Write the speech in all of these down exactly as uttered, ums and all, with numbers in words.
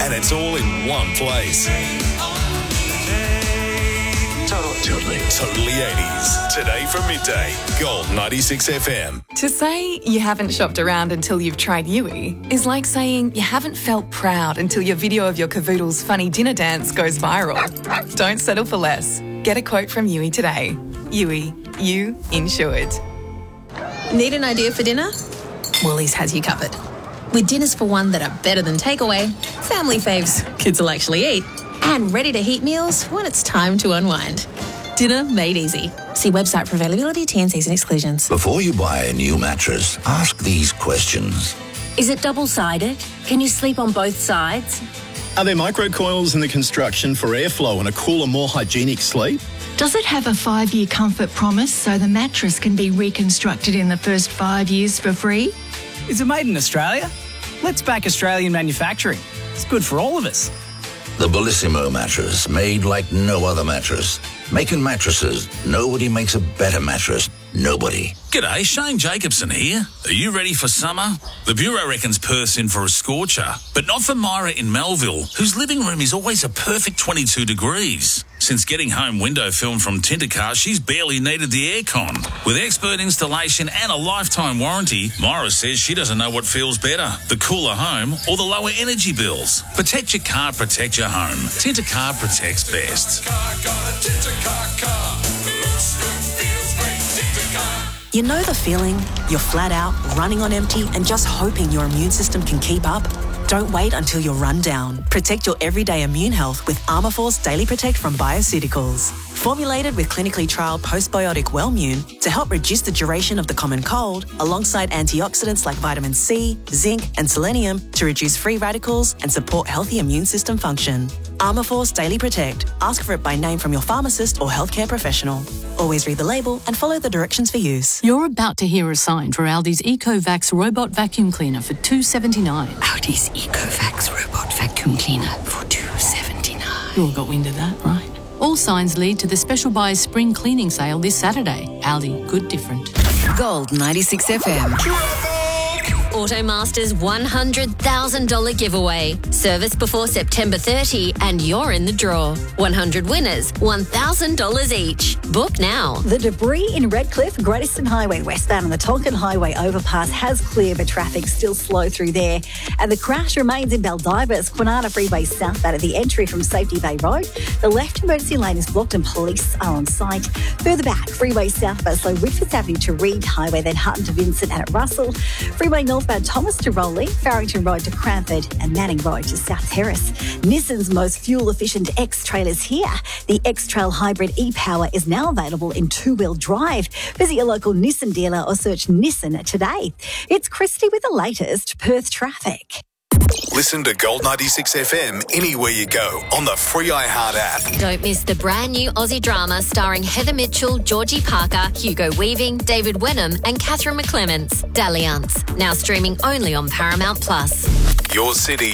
and it's all in one place. Totally. Totally eighties. Today from midday, Gold ninety-six F M. To say you haven't shopped around until you've tried Yui is like saying you haven't felt proud until your video of your cavoodle's funny dinner dance goes viral. Don't settle for less. Get a quote from Yui today. Yui, you insured. Need an idea for dinner? Woolies has you covered. With dinners for one that are better than takeaway, family faves kids will actually eat, and ready-to-heat meals when it's time to unwind. Dinner made easy. See website for availability, T and Cs and exclusions. Before you buy a new mattress, ask these questions. Is it double-sided? Can you sleep on both sides? Are there microcoils in the construction for airflow and a cooler, more hygienic sleep? Does it have a five-year comfort promise so the mattress can be reconstructed in the first five years for free? Is it made in Australia? Let's back Australian manufacturing. It's good for all of us. The Bellissimo mattress, made like no other mattress. Making mattresses, nobody makes a better mattress. Nobody. G'day, Shane Jacobson here. Are you ready for summer? The Bureau reckons Perth's in for a scorcher, but not for Myra in Melville, whose living room is always a perfect twenty-two degrees. Since getting home window film from Tintercar, she's barely needed the aircon. With expert installation and a lifetime warranty, Myra says she doesn't know what feels better, the cooler home or the lower energy bills. Protect your car, protect your home. Tintercar protects best. You know the feeling? You're flat out, running on empty, and just hoping your immune system can keep up? Don't wait until you're run down. Protect your everyday immune health with Armourforce Daily Protect from Bioceuticals. Formulated with clinically trialled postbiotic Wellmune to help reduce the duration of the common cold, alongside antioxidants like vitamin C, zinc, and selenium to reduce free radicals and support healthy immune system function. Armourforce Daily Protect. Ask for it by name from your pharmacist or healthcare professional. Always read the label and follow the directions for use. You're about to hear a sign for Aldi's EcoVax Robot Vacuum Cleaner for two dollars seventy-nine. Aldi's EcoVax Robot Vacuum Cleaner for two dollars seventy-nine. You all got wind of that, right? All signs lead to the Special Buys Spring Cleaning Sale this Saturday. Aldi, good different. Gold ninety-six F M. Automaster's one hundred thousand dollars giveaway. Service before September thirtieth and you're in the draw. one hundred winners, one thousand dollars each. Book now. The debris in Redcliffe, Great Eastern Highway westbound and the Tonkin Highway overpass has cleared, but traffic still slow through there. And the crash remains in Baldivis, Kwinana Freeway southbound at the entry from Safety Bay Road. The left emergency lane is blocked and police are on site. Further back, Freeway southbound, so Whitfords Avenue to Reed Highway, then Hutton to Vincent and at Russell. Freeway northbound Thomas to Rowley, Farrington Road to Cranford and Manning Road to South Terrace. Nissan's most fuel-efficient X-Trail is here. The X-Trail Hybrid e-Power is now available in two-wheel drive. Visit your local Nissan dealer or search Nissan today. It's Christy with the latest Perth traffic. Listen to Gold ninety-six F M anywhere you go on the free iHeart app. Don't miss the brand new Aussie drama starring Heather Mitchell, Georgie Parker, Hugo Weaving, David Wenham and Catherine McClements, Dalliance. Now streaming only on Paramount Plus. Your city,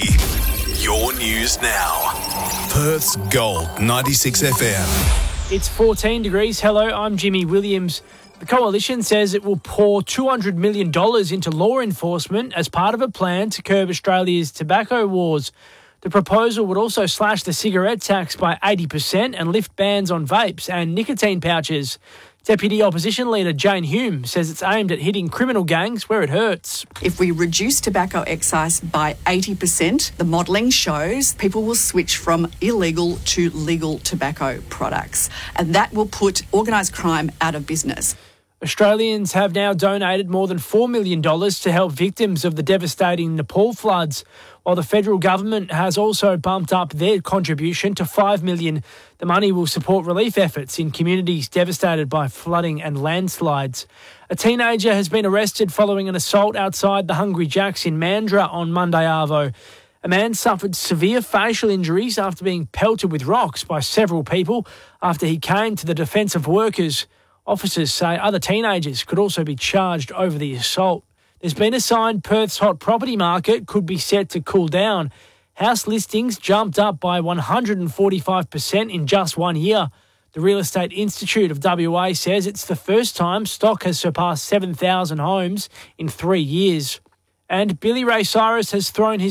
your news now. Perth's Gold ninety-six F M. It's fourteen degrees. Hello, I'm Jimmy Williams. The Coalition says it will pour two hundred million dollars into law enforcement as part of a plan to curb Australia's tobacco wars. The proposal would also slash the cigarette tax by eighty percent and lift bans on vapes and nicotine pouches. Deputy Opposition Leader Jane Hume says it's aimed at hitting criminal gangs where it hurts. If we reduce tobacco excise by eighty percent, the modelling shows people will switch from illegal to legal tobacco products, and that will put organised crime out of business. Australians have now donated more than four million dollars to help victims of the devastating Nepal floods, while the federal government has also bumped up their contribution to five million dollars. The money will support relief efforts in communities devastated by flooding and landslides. A teenager has been arrested following an assault outside the Hungry Jack's in Mandurah on Monday arvo. A man suffered severe facial injuries after being pelted with rocks by several people after he came to the defence of workers. Officers say other teenagers could also be charged over the assault. There's been a sign Perth's hot property market could be set to cool down. House listings jumped up by one hundred forty-five percent in just one year. The Real Estate Institute of W A says it's the first time stock has surpassed seven thousand homes in three years. And Billy Ray Cyrus has thrown his